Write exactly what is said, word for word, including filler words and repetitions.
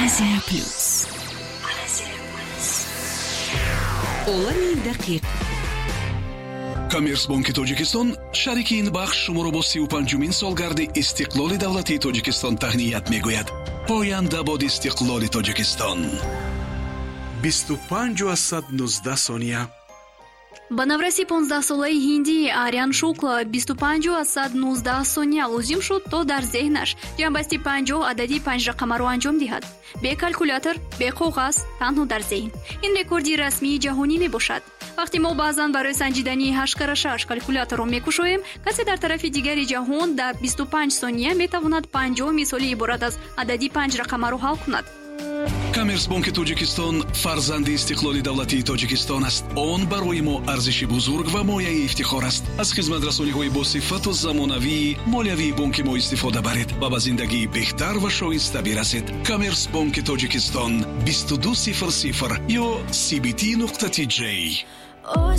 Arazia Plus. Олани дақиқ. Коммерс банки Тоҷикистон шарики ин бахш шуморо бо си و پنج солгарди истиқлоли давлатии Тоҷикистон таҳният мегӯяд. Поянда бод истиқлоли Тоҷикистон. бисту панҷ аз сад و нуздаҳ сония. ба навраси понздаҳсолаи ҳиндӣ Арян Шукла бисту панҷ аз сад و нуздаҳ сония лозим шуд то дар зеҳнаш ҷамъбасти панҷоҳ адади панҷрақамаро анҷом диҳад. бе калкулятор, бе коғаз, танҳо дар зеҳн. ин рекорди расмии ҷаҳонӣ мебошад. вақте мо баъзан барои санҷидани ҳашт карра шаш калкуляторро мекушоем, касе дар тарафи дигари ҷаҳон дар бисту панҷ сония метавонад панҷоҳ мисоли иборат аз адади панҷрақамаро ҳал кунад. Коммерс банки Тоҷикистон фарзанди истиқлоли давлатии Тоҷикистон аст. Он барои мо арзиши бузург ва мояи ифтихор аст. аз хизматрасониҳои босифату замонавии молиявии банки мо истифода баред ва ба зиндагии беҳтар ва шоиста бирасед. Коммерс банки Тоҷикистон бисту ду сифр сифр ё си би ти нуқта ти ҷей.